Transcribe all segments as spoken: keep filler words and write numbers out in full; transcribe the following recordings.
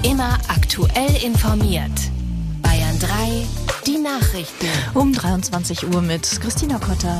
Immer aktuell informiert. Bayern drei, die Nachrichten. Um dreiundzwanzig Uhr mit Christina Kotter.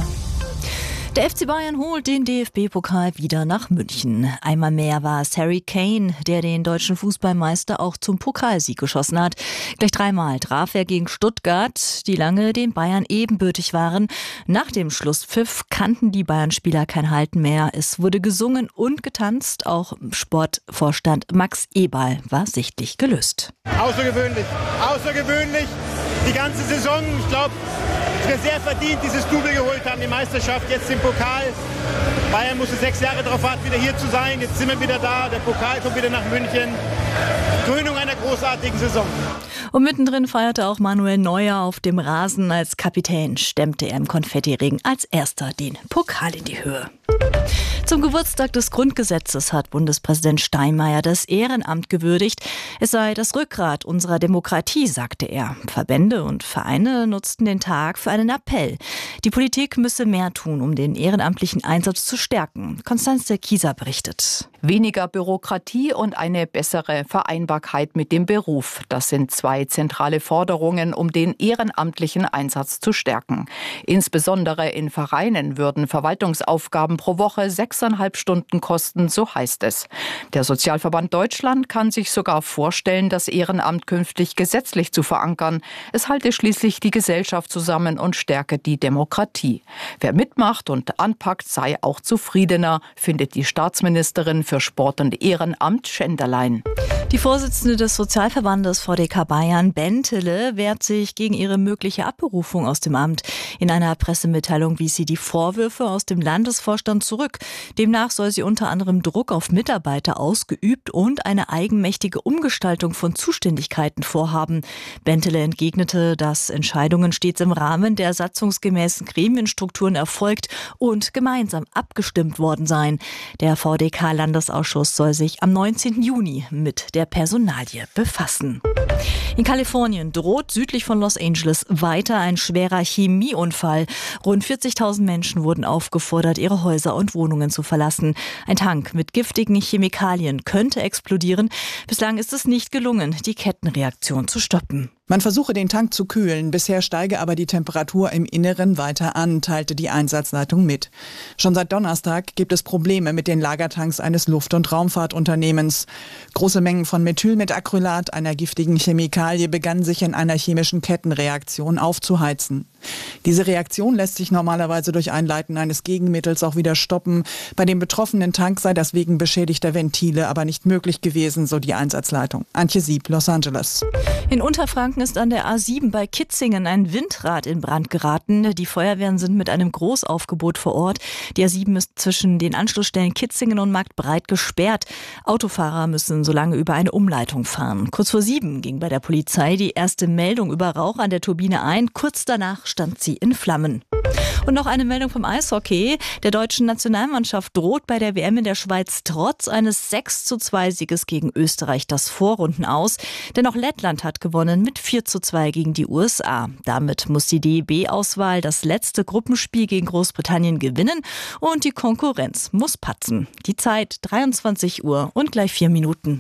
Der F C Bayern holt den D F B-Pokal wieder nach München. Einmal mehr war es Harry Kane, der den deutschen Fußballmeister auch zum Pokalsieg geschossen hat. Gleich dreimal traf er gegen Stuttgart, die lange den Bayern ebenbürtig waren. Nach dem Schlusspfiff kannten die Bayern-Spieler kein Halten mehr. Es wurde gesungen und getanzt. Auch Sportvorstand Max Eberl war sichtlich gelöst. Außergewöhnlich, außergewöhnlich. Die ganze Saison, ich glaube, wir sehr verdient dieses Double geholt haben, die Meisterschaft, jetzt den Pokal. Bayern musste sechs Jahre darauf warten, wieder hier zu sein. Jetzt sind wir wieder da, der Pokal kommt wieder nach München. Krönung einer großartigen Saison. Und mittendrin feierte auch Manuel Neuer auf dem Rasen. Als Kapitän stemmte er im Konfettiregen als erster den Pokal in die Höhe. Zum Geburtstag des Grundgesetzes hat Bundespräsident Steinmeier das Ehrenamt gewürdigt. Es sei das Rückgrat unserer Demokratie, sagte er. Verbände und Vereine nutzten den Tag für einen Appell. Die Politik müsse mehr tun, um den ehrenamtlichen Einsatz zu stärken. Konstanze Kieser berichtet. Weniger Bürokratie und eine bessere Vereinbarkeit mit dem Beruf. Das sind zwei zentrale Forderungen, um den ehrenamtlichen Einsatz zu stärken. Insbesondere in Vereinen würden Verwaltungsaufgaben pro Woche sechseinhalb Stunden kosten, so heißt es. Der Sozialverband Deutschland kann sich sogar vorstellen, das Ehrenamt künftig gesetzlich zu verankern. Es halte schließlich die Gesellschaft zusammen und stärke die Demokratie. Wer mitmacht und anpackt, sei auch zufriedener, findet die Staatsministerin für Sport und Ehrenamt Schenderlein. Die Vorsitzende des Sozialverbandes V D K Bayern, Bentele, wehrt sich gegen ihre mögliche Abberufung aus dem Amt. In einer Pressemitteilung wies sie die Vorwürfe aus dem Landesvorstand zurück. Demnach soll sie unter anderem Druck auf Mitarbeiter ausgeübt und eine eigenmächtige Umgestaltung von Zuständigkeiten vorhaben. Bentele entgegnete, dass Entscheidungen stets im Rahmen der satzungsgemäßen Gremienstrukturen erfolgt und gemeinsam abgestimmt worden seien. Der V D K-Landesausschuss soll sich am neunzehnten Juni mit der Personalie befassen. In Kalifornien droht südlich von Los Angeles weiter ein schwerer Chemieunfall. Rund vierzigtausend Menschen wurden aufgefordert, ihre Häuser und Wohnungen zu verlassen. Ein Tank mit giftigen Chemikalien könnte explodieren. Bislang ist es nicht gelungen, die Kettenreaktion zu stoppen. Man versuche, den Tank zu kühlen. Bisher steige aber die Temperatur im Inneren weiter an, teilte die Einsatzleitung mit. Schon seit Donnerstag gibt es Probleme mit den Lagertanks eines Luft- und Raumfahrtunternehmens. Große Mengen von Methylmetacrylat, einer giftigen Chemikalie, begannen sich in einer chemischen Kettenreaktion aufzuheizen. Diese Reaktion lässt sich normalerweise durch Einleiten eines Gegenmittels auch wieder stoppen. Bei dem betroffenen Tank sei das wegen beschädigter Ventile aber nicht möglich gewesen, so die Einsatzleitung. Antje Sieb, Los Angeles. In Unterfranken ist an der A sieben bei Kitzingen ein Windrad in Brand geraten. Die Feuerwehren sind mit einem Großaufgebot vor Ort. Die A sieben ist zwischen den Anschlussstellen Kitzingen und Marktbreit gesperrt. Autofahrer müssen so lange über eine Umleitung fahren. Kurz vor sieben ging bei der Polizei die erste Meldung über Rauch an der Turbine ein. Kurz danach stand sie in Flammen. Und noch eine Meldung vom Eishockey. Der deutschen Nationalmannschaft droht bei der W M in der Schweiz trotz eines sechs zu zwei Sieges gegen Österreich das Vorrunden aus. Denn auch Lettland hat gewonnen mit vier zu zwei gegen die U S A. Damit muss die D E B-Auswahl das letzte Gruppenspiel gegen Großbritannien gewinnen und die Konkurrenz muss patzen. Die Zeit dreiundzwanzig Uhr und gleich vier Minuten.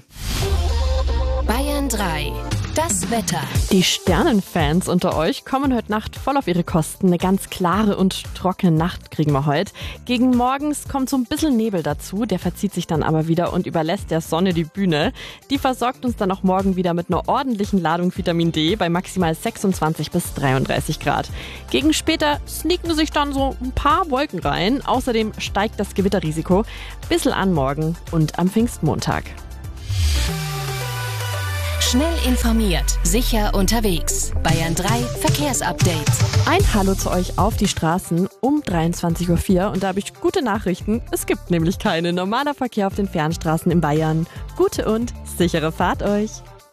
Bayern drei. Das Wetter. Die Sternenfans unter euch kommen heute Nacht voll auf ihre Kosten. Eine ganz klare und trockene Nacht kriegen wir heute. Gegen morgens kommt so ein bisschen Nebel dazu. Der verzieht sich dann aber wieder und überlässt der Sonne die Bühne. Die versorgt uns dann auch morgen wieder mit einer ordentlichen Ladung Vitamin D bei maximal sechsundzwanzig bis dreiunddreißig Grad. Gegen später sneaken sich dann so ein paar Wolken rein. Außerdem steigt das Gewitterrisiko. Bisschen an morgen und am Pfingstmontag. Schnell informiert, sicher unterwegs. Bayern drei Verkehrsupdate. Ein Hallo zu euch auf die Straßen um dreiundzwanzig Uhr vier und da habe ich gute Nachrichten. Es gibt nämlich keinen normaler Verkehr auf den Fernstraßen in Bayern. Gute und sichere Fahrt euch.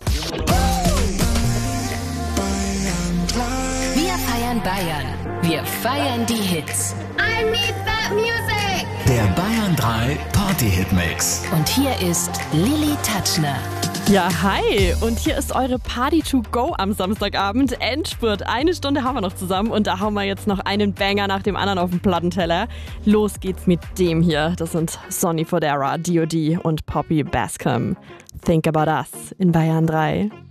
Wir feiern Bayern. Wir feiern die Hits. I need that music. Der Bayern drei Party-Hit-Mix. Und hier ist Lilly Tatschner. Ja, hi! Und hier ist eure Party to go am Samstagabend. Endspurt. Eine Stunde haben wir noch zusammen und da hauen wir jetzt noch einen Banger nach dem anderen auf den Plattenteller. Los geht's mit dem hier. Das sind Sonny Fodera, D O D und Poppy Bascom. Think About Us in Bayern drei.